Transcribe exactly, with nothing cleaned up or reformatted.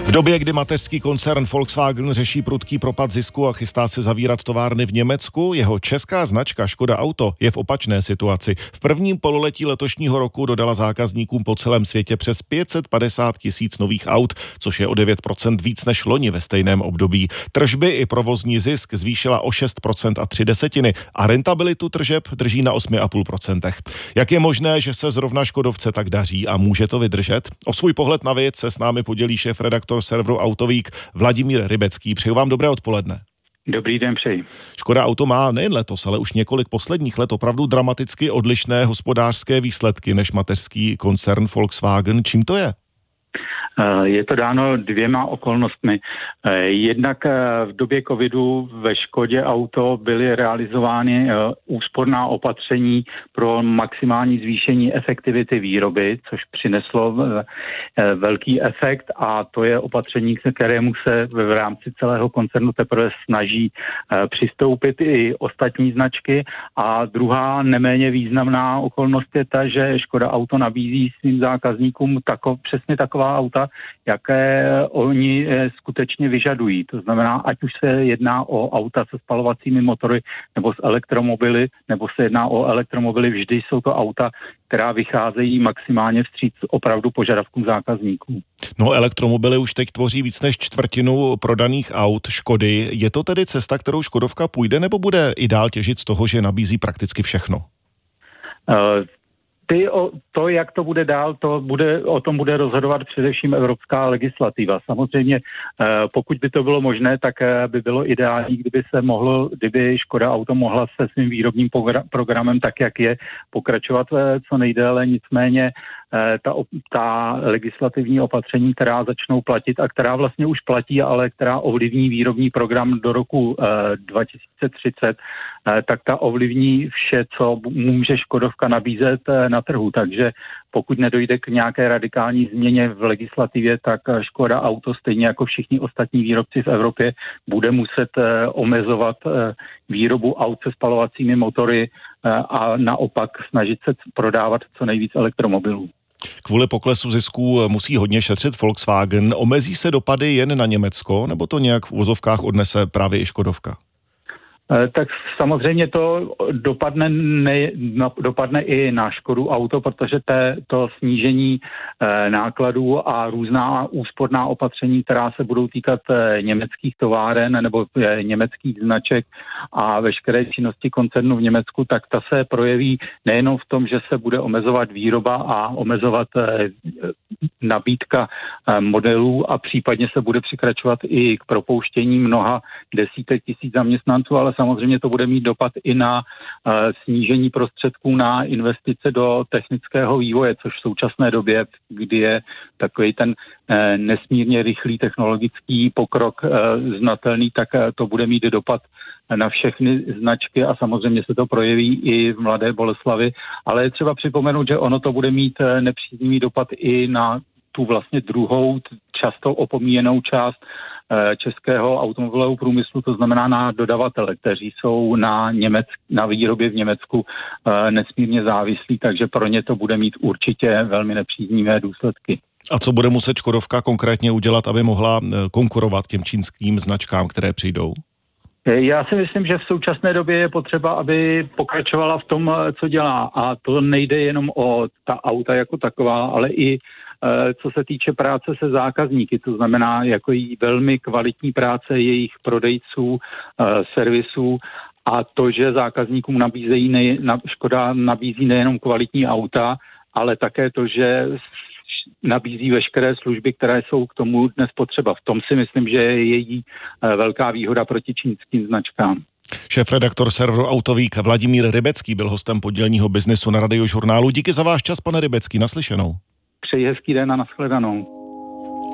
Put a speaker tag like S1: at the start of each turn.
S1: V době, kdy mateřský koncern Volkswagen řeší prudký propad zisku a chystá se zavírat továrny v Německu, jeho česká značka Škoda Auto je v opačné situaci. V prvním pololetí letošního roku dodala zákazníkům po celém světě přes pět set padesát tisíc nových aut, což je o devět procent víc než loni ve stejném období. Tržby i provozní zisk zvýšila o šest procent a tři desetiny a rentabilitu tržeb drží na osm celá pět procenta. Jak je možné, že se zrovna Škodovce tak daří a může to vydržet? O svůj pohled na věc se s námi podělí šéfredaktor serveru Autovík Vladimír Rybecký. Přeju vám dobré odpoledne.
S2: Dobrý den, přeji.
S1: Škoda Auto má nejen letos, ale už několik posledních let opravdu dramaticky odlišné hospodářské výsledky než mateřský koncern Volkswagen. Čím to je?
S2: Je to dáno dvěma okolnostmi. Jednak v době covidu ve Škodě Auto byly realizovány úsporná opatření pro maximální zvýšení efektivity výroby, což přineslo velký efekt, a to je opatření, kterému se v rámci celého koncernu teprve snaží přistoupit i ostatní značky. A druhá neméně významná okolnost je ta, že Škoda Auto nabízí svým zákazníkům tako, přesně taková auta, jaké oni skutečně vyžadují. To znamená, ať už se jedná o auta se spalovacími motory nebo s elektromobily, nebo se jedná o elektromobily, vždy jsou to auta, která vycházejí maximálně vstříc opravdu požadavkům zákazníků.
S1: No, elektromobily už teď tvoří víc než čtvrtinu prodaných aut Škody. Je to tedy cesta, kterou Škodovka půjde, nebo bude i dál těžit z toho, že nabízí prakticky všechno?
S2: Uh, Ty o to, jak to bude dál, to bude, o tom bude rozhodovat především evropská legislativa. Samozřejmě, pokud by to bylo možné, tak by bylo ideální, kdyby se mohlo, kdyby Škoda Auto mohla se svým výrobním programem, tak jak je, pokračovat co nejdéle. Nicméně ta, ta legislativní opatření, která začnou platit a která vlastně už platí, ale která ovlivní výrobní program do roku dva tisíce třicet, tak ta ovlivní vše, co může Škodovka nabízet na trhu. Takže pokud nedojde k nějaké radikální změně v legislativě, tak Škoda Auto, stejně jako všichni ostatní výrobci v Evropě, bude muset omezovat výrobu aut se spalovacími motory a naopak snažit se prodávat co nejvíc elektromobilů.
S1: Kvůli poklesu zisků musí hodně šetřit Volkswagen. Omezí se dopady jen na Německo, nebo to nějak v uvozovkách odnese právě i Škodovka?
S2: Tak samozřejmě to dopadne, ne, dopadne i na Škodu Auto, protože te, to snížení e, nákladů a různá úsporná opatření, která se budou týkat e, německých továren nebo e, německých značek a veškeré činnosti koncernu v Německu, tak ta se projeví nejenom v tom, že se bude omezovat výroba a omezovat e, nabídka e, modelů a případně se bude přikračovat i k propouštění mnoha desítek tisíc zaměstnanců, ale samozřejmě to bude mít dopad i na uh, snížení prostředků na investice do technického vývoje, což v současné době, kdy je takový ten uh, nesmírně rychlý technologický pokrok uh, znatelný, tak uh, to bude mít dopad na všechny značky a samozřejmě se to projeví i v Mladé Boleslavi, ale je třeba připomenout, že ono to bude mít uh, nepříznivý dopad i na tu vlastně druhou, často opomíjenou část českého automobilového průmyslu, to znamená na dodavatele, kteří jsou na, Němec, na výrobě v Německu nesmírně závislí, takže pro ně to bude mít určitě velmi nepříznivé důsledky.
S1: A co bude muset Škodovka konkrétně udělat, aby mohla konkurovat těm čínským značkám, které přijdou?
S2: Já si myslím, že v současné době je potřeba, aby pokračovala v tom, co dělá. A to nejde jenom o ta auta jako taková, ale i co se týče práce se zákazníky, to znamená jako jí velmi kvalitní práce jejich prodejců, servisů a to, že zákazníkům nabízejí ne, na, Škoda nabízí nejenom kvalitní auta, ale také to, že nabízí veškeré služby, které jsou k tomu dnes potřeba. V tom si myslím, že je její velká výhoda proti čínským značkám.
S1: Šéfredaktor serveru Autovík Vladimír Rybecký byl hostem Podělního biznesu na Radiožurnálu. Díky za váš čas, pane Rybecký, naslyšenou.
S2: Přeji hezký den a nashledanou.